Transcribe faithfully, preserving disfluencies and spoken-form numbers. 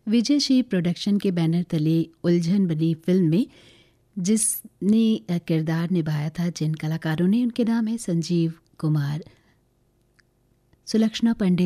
विजय Shri production के banner तले उलझन बनी फिल्म में जिसने किरदार निभाया था, जिन कलाकारों ने, उनके नाम है संजीव कुमार, सुलक्षणा पंडित,